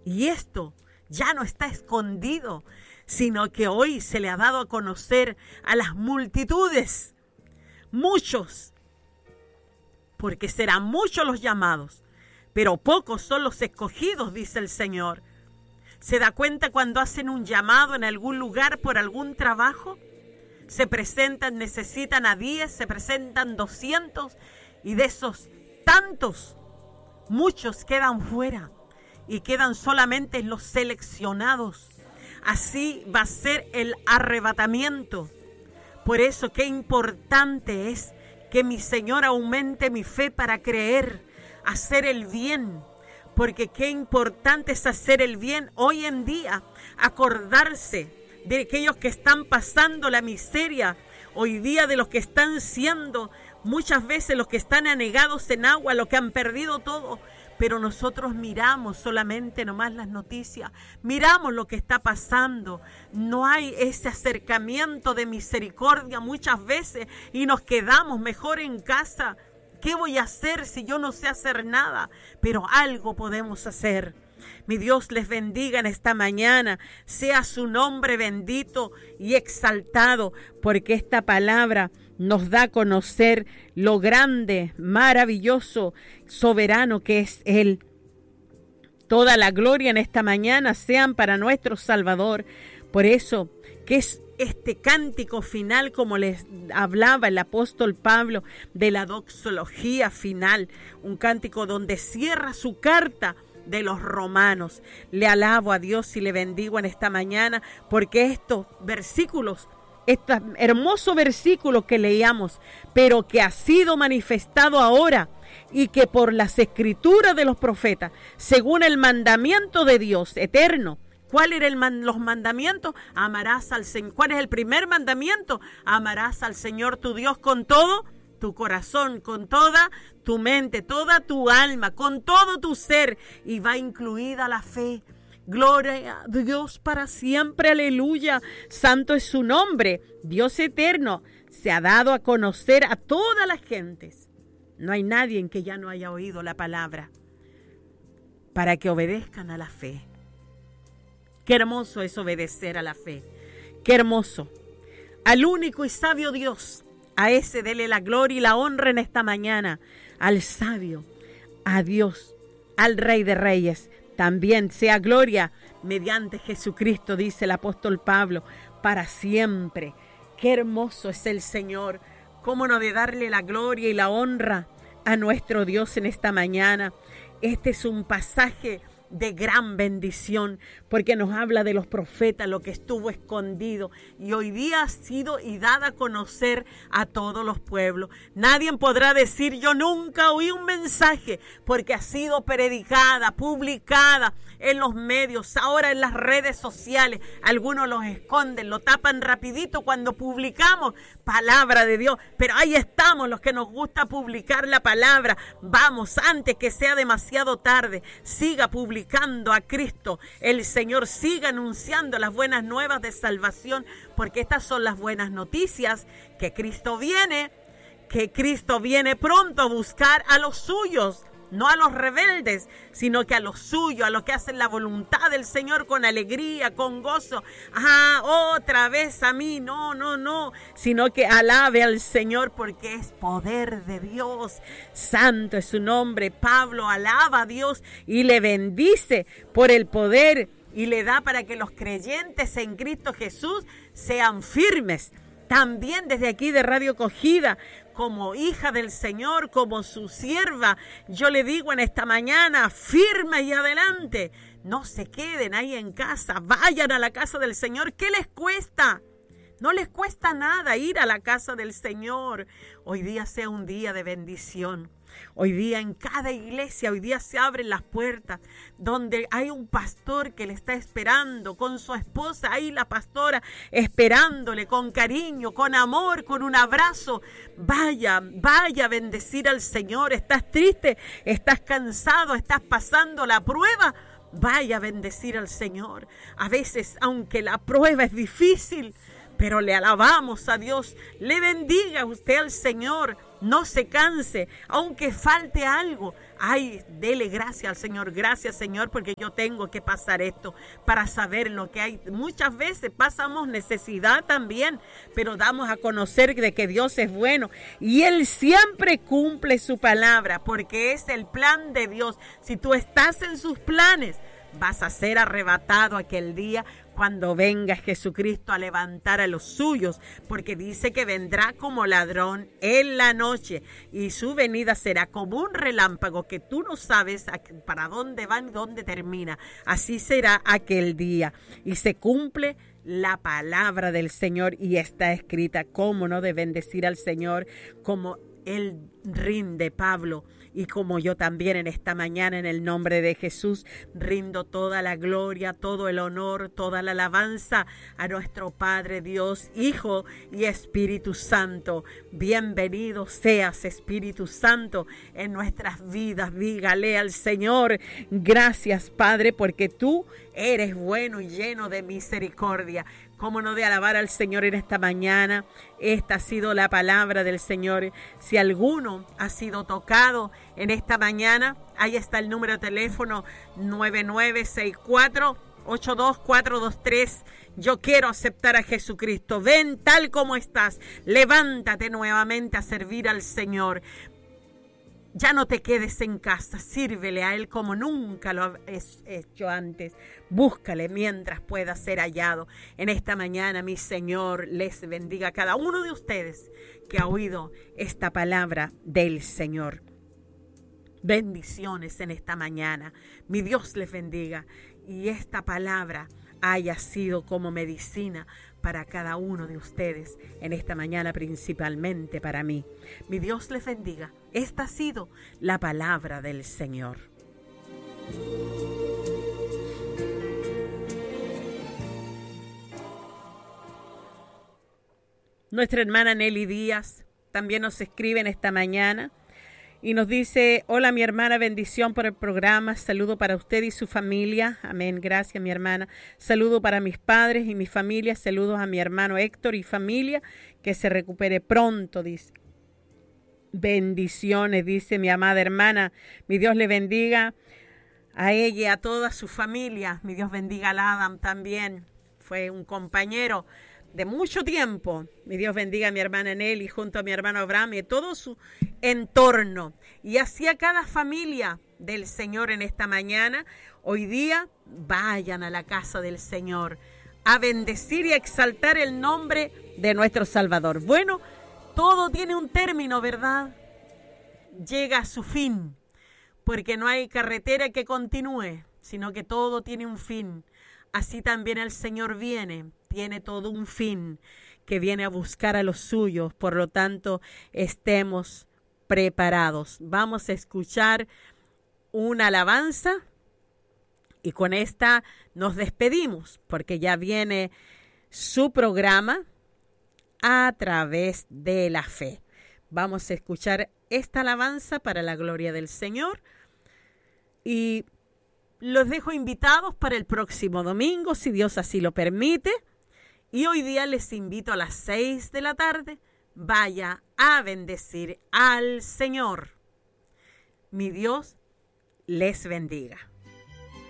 Y esto ya no está escondido, sino que hoy se le ha dado a conocer a las multitudes, muchos, porque serán muchos los llamados, pero pocos son los escogidos, dice el Señor. ¿Se da cuenta cuando hacen un llamado en algún lugar por algún trabajo? Se presentan, necesitan a 10, se presentan 200 y de esos tantos, muchos quedan fuera y quedan solamente los seleccionados. Así va a ser el arrebatamiento. Por eso qué importante es que mi Señor aumente mi fe para creer, hacer el bien. Porque qué importante es hacer el bien hoy en día, acordarse de aquellos que están pasando la miseria, hoy día de los que están siendo, muchas veces los que están anegados en agua, los que han perdido todo. Pero nosotros miramos solamente nomás las noticias, miramos lo que está pasando. No hay ese acercamiento de misericordia muchas veces y nos quedamos mejor en casa. ¿Qué voy a hacer si yo no sé hacer nada? Pero algo podemos hacer. Mi Dios les bendiga en esta mañana. Sea su nombre bendito y exaltado, porque esta palabra nos da a conocer lo grande, maravilloso, soberano que es Él. Toda la gloria en esta mañana sean para nuestro Salvador. Por eso, que es este cántico final, como les hablaba el apóstol Pablo, de la doxología final, un cántico donde cierra su carta de los romanos. Le alabo a Dios y le bendigo en esta mañana, porque estos versículos, este hermoso versículo que leíamos, pero que ha sido manifestado ahora y que por las escrituras de los profetas, según el mandamiento de Dios eterno. ¿Cuál era los mandamientos? Amarás al Señor. ¿Cuál es el primer mandamiento? Amarás al Señor tu Dios con todo tu corazón, con toda tu mente, toda tu alma, con todo tu ser, y va incluida la fe. Gloria a Dios para siempre, aleluya. Santo es su nombre. Dios eterno se ha dado a conocer a todas las gentes. No hay nadie en que ya no haya oído la palabra, para que obedezcan a la fe. Qué hermoso es obedecer a la fe. Qué hermoso. Al único y sabio Dios, a ese dele la gloria y la honra en esta mañana. Al sabio, a Dios, al Rey de Reyes, también sea gloria mediante Jesucristo, dice el apóstol Pablo, para siempre. Qué hermoso es el Señor. Cómo no de darle la gloria y la honra a nuestro Dios en esta mañana. Este es un pasaje de gran bendición, porque nos habla de los profetas, lo que estuvo escondido y hoy día ha sido y dada a conocer a todos los pueblos. Nadie podrá decir yo nunca oí un mensaje, porque ha sido predicada, publicada en los medios, ahora en las redes sociales. Algunos los esconden, lo tapan rapidito cuando publicamos palabra de Dios, pero ahí estamos los que nos gusta publicar la palabra. Vamos, antes que sea demasiado tarde, siga publicando a Cristo. El Señor siga anunciando las buenas nuevas de salvación, porque estas son las buenas noticias, que Cristo viene pronto a buscar a los suyos. No a los rebeldes, sino que a los suyos, a los que hacen la voluntad del Señor con alegría, con gozo. Otra vez a mí, no, sino que alabe al Señor, porque es poder de Dios. Santo es su nombre. Pablo alaba a Dios y le bendice por el poder y le da para que los creyentes en Cristo Jesús sean firmes. También desde aquí de Radio Cogida, como hija del Señor, como su sierva, yo le digo en esta mañana, firme y adelante. No se queden ahí en casa, vayan a la casa del Señor. ¿Qué les cuesta? No les cuesta nada ir a la casa del Señor. Hoy día sea un día de bendición. Hoy día en cada iglesia, hoy día se abren las puertas donde hay un pastor que le está esperando con su esposa, ahí la pastora esperándole con cariño, con amor, con un abrazo. Vaya a bendecir al Señor. ¿Estás triste? ¿Estás cansado? ¿Estás pasando la prueba? Vaya a bendecir al Señor. A veces, aunque la prueba es difícil, pero le alabamos a Dios. Le bendiga usted al Señor. No se canse, aunque falte algo. Ay, dele gracias al Señor. Gracias, Señor, porque yo tengo que pasar esto para saber lo que hay. Muchas veces pasamos necesidad también, pero damos a conocer de que Dios es bueno y Él siempre cumple su palabra, porque es el plan de Dios. Si tú estás en sus planes, vas a ser arrebatado aquel día cuando venga Jesucristo a levantar a los suyos, porque dice que vendrá como ladrón en la noche y su venida será como un relámpago que tú no sabes para dónde va ni dónde termina. Así será aquel día y se cumple la palabra del Señor y está escrita. ¿Cómo no deben decir al Señor como Él rinde, Pablo? Y como yo también en esta mañana, en el nombre de Jesús, rindo toda la gloria, todo el honor, toda la alabanza a nuestro Padre, Dios, Hijo y Espíritu Santo. Bienvenido seas, Espíritu Santo, en nuestras vidas. Dígale al Señor, gracias, Padre, porque tú eres bueno y lleno de misericordia. ¿Cómo no de alabar al Señor en esta mañana? Esta ha sido la palabra del Señor. Si alguno ha sido tocado en esta mañana, ahí está el número de teléfono 9964-82423. Yo quiero aceptar a Jesucristo. Ven tal como estás. Levántate nuevamente a servir al Señor. Ya no te quedes en casa, sírvele a Él como nunca lo has hecho antes. Búscale mientras pueda ser hallado. En esta mañana, mi Señor, les bendiga a cada uno de ustedes que ha oído esta palabra del Señor. Bendiciones en esta mañana. Mi Dios les bendiga y esta palabra haya sido como medicina para cada uno de ustedes en esta mañana, principalmente para mí. Mi Dios les bendiga. Esta ha sido la palabra del Señor. Nuestra hermana Nelly Díaz también nos escribe en esta mañana y nos dice: hola mi hermana, bendición por el programa, saludo para usted y su familia, amén, gracias mi hermana, saludo para mis padres y mi familia, saludos a mi hermano Héctor y familia, que se recupere pronto, dice. Bendiciones, dice mi amada hermana, mi Dios le bendiga a ella y a toda su familia, mi Dios bendiga a Adam también, fue un compañero de mucho tiempo. Mi Dios bendiga a mi hermana Nelly junto a mi hermano Abraham y todo su entorno. Y así a cada familia del Señor en esta mañana. Hoy día vayan a la casa del Señor a bendecir y a exaltar el nombre de nuestro Salvador. Bueno, todo tiene un término, ¿verdad? Llega a su fin, porque no hay carretera que continúe, sino que todo tiene un fin. Así también el Señor tiene todo un fin, que viene a buscar a los suyos. Por lo tanto, estemos preparados. Vamos a escuchar una alabanza y con esta nos despedimos, porque ya viene su programa A Través de la Fe. Vamos a escuchar esta alabanza para la gloria del Señor y los dejo invitados para el próximo domingo, si Dios así lo permite. Y hoy día les invito a las 6 de la tarde. Vaya a bendecir al Señor. Mi Dios les bendiga.